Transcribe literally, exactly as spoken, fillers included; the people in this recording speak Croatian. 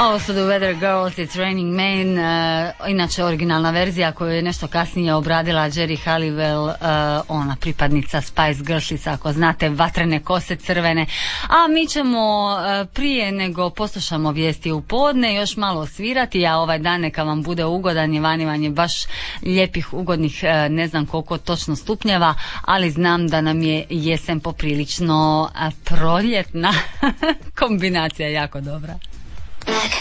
Ovo su The Weather Girls, It's Raining Man, uh, inače originalna verzija koju je nešto kasnije obradila Jerry Halliwell, uh, ona pripadnica Spice Girlsica, ako znate, vatrene kose crvene. A mi ćemo uh, prije nego poslušamo vijesti u podne još malo svirati, a ovaj dan neka vam bude ugodan, je vani vam je baš lijepih, ugodnih, uh, ne znam koliko točno stupnjeva, ali znam da nam je jesen poprilično uh, proljetna kombinacija jako dobra. Black